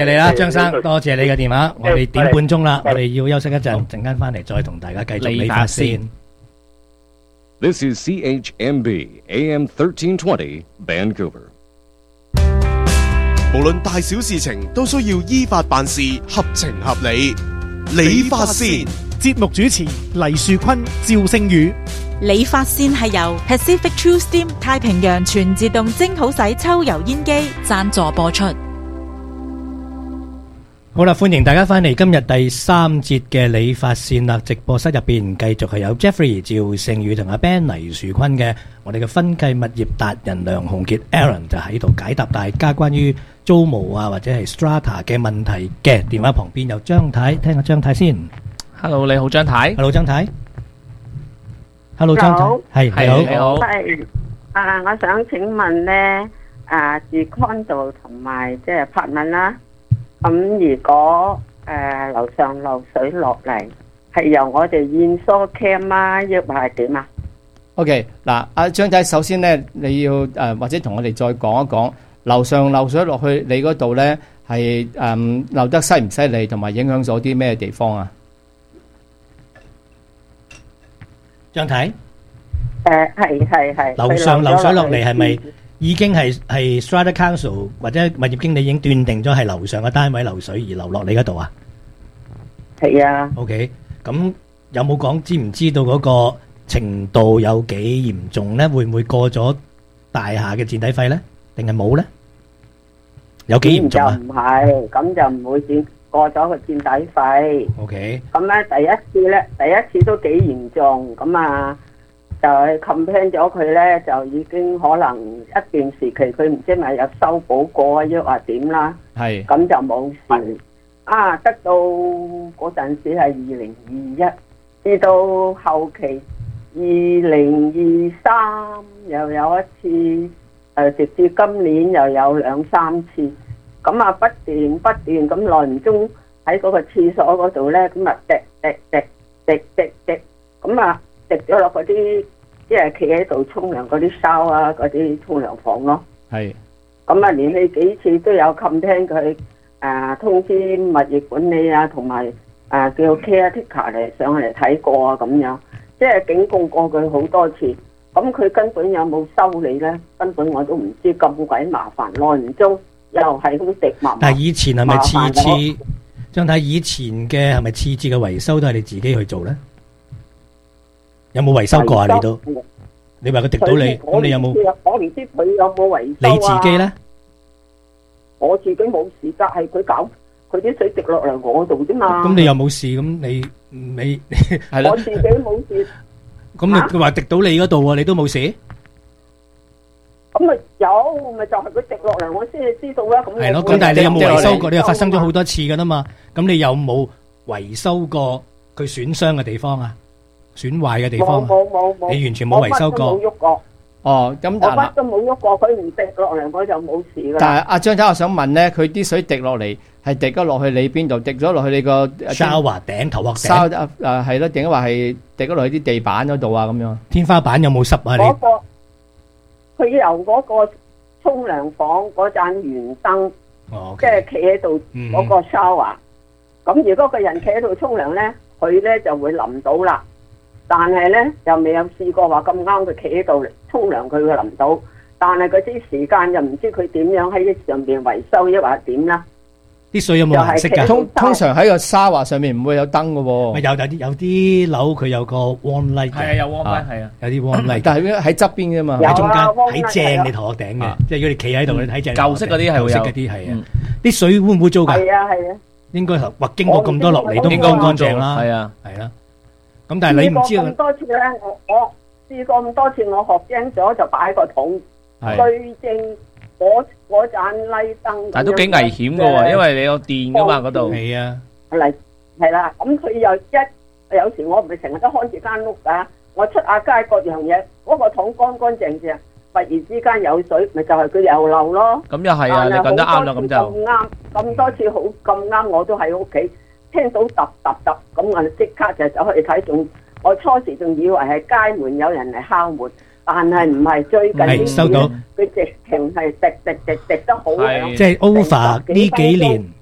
謝你啦，張生，多謝你嘅電話。我哋點半鐘啦，我哋要休息一陣，陣間翻嚟再同大家繼續理髮先。 This is CHMB AM 1320 Vancouver。 無論大小事情都需要依法辦事，合情合理。理髮先， 節目主持黎樹坤、趙星宇。 理髮先係由 Pacific True Steam 太平洋全自動蒸好洗抽油煙機贊助播出。 好啦，歡迎大家翻嚟今日第三節嘅理髮線啦！直播室入邊繼續係有 Jeffrey、趙盛宇同阿 Ben 黎樹坤嘅，我哋嘅分計物業達人梁鴻傑 Aaron 就喺度解答大家關於租務啊或者係 Strata 嘅問題嘅。電話旁邊有張太，聽下張太先。 Hello， 你好張太。 Hello， 張太。Hello， 張太。係你好。 係我想請問咧，住 condo 同埋即係apartment啦。咁如果樓上漏水落嚟，係由我哋驗疏 cam 啊，抑或係點啊 ？OK， 嗱，阿張仔，首先咧，你要或者同我哋再講一講，樓上漏水落去你嗰度咧，係漏得犀唔犀利，同埋影響咗啲咩地方啊？ 張太， 係。 樓上漏水落嚟係咪？已經係 Strata Council 或者物業經理已經斷定咗係樓上嘅單位漏水而流落你嗰度啊？ 係啊。 OK， 咁有冇講知唔知道嗰個程度有幾嚴重咧？會唔會過咗大廈嘅墊底費咧？定係冇咧？有幾嚴重啊？ 就唔係，咁就唔會過咗個墊底費。 OK。 咁咧第一次都幾嚴重，咁啊。就係 complain 咗佢咧，就已經可能一段時期佢唔知咪有修補過啊，抑或點啦。係。咁就冇事。得到嗰陣時係2021，至到後期2023又有一次，直至今年又有2-3次。咁啊不斷咁耐唔中喺嗰個廁所嗰度咧，咁啊滴，咁啊。滴咗落嗰啲，即係企喺度沖涼嗰啲燒啊，嗰啲沖涼房咯。係。咁啊，連續幾次都有 complain佢，通知物業管理啊，同埋叫 caretaker 嚟上嚟睇過啊，咁樣，即係警告過佢好多次。咁佢根本有冇修理咧？根本我都唔知，咁鬼麻煩，耐唔中又係咁滴麻。 但係以前係咪次次？張太，以前嘅係咪次次嘅維修都係你自己去做咧？有冇維修過啊？你都，你話佢滴到你，咁你有冇？ 我唔知佢有冇維修啊？ 你自己咧？ 我自己冇事噶，係佢搞佢啲水滴落嚟我度啫嘛。 咁你又冇事，咁你係啦。 我自己冇事。 咁佢話滴到你嗰度喎，你都冇事？ 咁咪有，咪就係佢滴落嚟，我先至知道啦。咁係咯，咁但係你有冇維修過？你又發生咗好多次噶啦嘛？咁你有冇維修過佢損傷嘅地方啊？損壞嘅地方， 冇， 你完全冇維修過。 我乜都冇喐過。 哦，咁我乜都冇喐過，佢唔滴落嚟我就冇事噶。 但係阿張仔，我想問咧，佢啲水滴落嚟係滴咗落去你邊度？滴咗落去你個 shower 頂頭殼頂。 係咯，定話係滴咗落去啲地板嗰度啊？咁樣。天花板有冇濕啊？ 佢由嗰個沖涼房嗰盞圓燈，即係企喺度嗰個 shower。咁如果個人企喺度沖涼咧，佢咧就會淋到啦。但係咧又未有試過話咁啱佢企喺度沖涼，佢會淋到。但係嗰啲時間又唔知佢點樣喺上邊維修，抑或點啦？ 啲水有冇顏色㗎？ 通常喺個沙華上面唔會有燈㗎喎。 有啲樓佢有個 warm light 嘅。 係啊，有 warm light 係啊， 有啲 warm light。 但係喺側邊㗎嘛， 喺中間喺正你頭殼頂嘅，即係如果你企喺度，你睇正。 舊式嗰啲係會有。舊式嗰啲係啊。啲水會唔會糟㗎？ 係啊。 應該話經過咁多落嚟都應該乾淨啦。係啊，係啦。咁但係你唔知啊？ 咁多次咧，我試過咁多次，我學精咗就擺個桶對正嗰盞拉燈。 但係都幾危險㗎喎，因為你有電㗎嘛嗰度。 係啊， 係啦。咁佢又有時我唔係成日都看住間屋㗎，我出下街各樣嘢，嗰個桶乾乾淨淨，忽然之間有水，咪就係佢又漏咯。 咁又係啊，你講得啱啦，咁就咁啱，咁多次好咁啱，我都喺屋企。聽到揼揼揼，咁我即刻就走去睇，仲我初時仲以為係街門有人嚟敲門，但係唔係，最近係收到佢直情係滴得好響， 即係 over 呢幾年